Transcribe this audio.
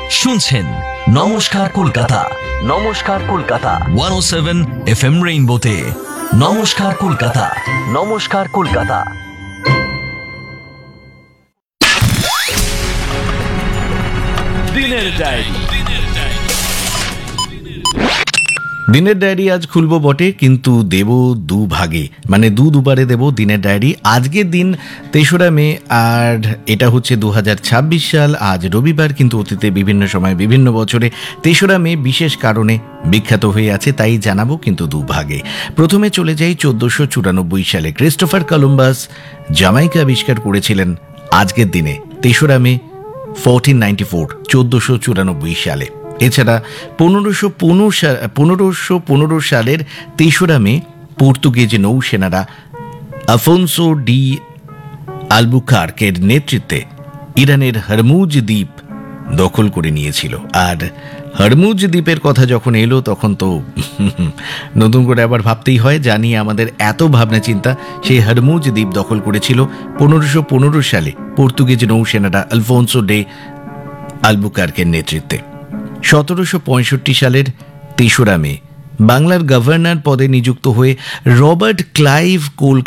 শুনছেন নমস্কার কলকাতা। নমস্কার কলকাতা 107 FM রেইনবোতে। নমস্কার কলকাতা। নমস্কার কলকাতা। দিনের ডায়েরি। দিনের ডায়েরি আজ খুলবো বটে, কিন্তু দেব দুভাগে, মানে দুবারে দেব দিনের ডায়েরি। আজকের দিন ৩রা মে, আর এটা হচ্ছে 2026 সাল। আজ রবিবার, কিন্তু অতীতে বিভিন্ন সময় বিভিন্ন বছরে ৩রা মে বিশেষ কারণে বিখ্যাত হয়ে আছে, তাই জানাবো কিন্তু দুভাগে। প্রথমে চলে যাই 1494 সালে। ক্রিস্টোফার কলম্বাস জামাইকা আবিষ্কার করেছিলেন আজকের দিনে ৩রা মে 1494 সালে। এছাড়া 1515 সালের ৩রা মে পর্তুগিজ নৌসেনারা আফোনসো ডি আলবুকার্কের নেতৃত্বে ইরানের হরমুজ দ্বীপ দখল করে নিয়েছিল। আর হরমুজ দ্বীপের কথা যখন এলো, তখন তো নতুন করে আবার ভাবতেই হয়, জানি আমাদের এত ভাবনা চিন্তা। সেই হরমুজ দ্বীপ দখল করেছিল 1515 সালে পর্তুগিজ নৌসেনারা আলফোনসো ডে আলবুকার্কের নেতৃত্বে। 1765 সালের ৩রা মে বাংলার গভর্নর পদে নিযুক্ত হয়ে রবার্ট ক্লাইভ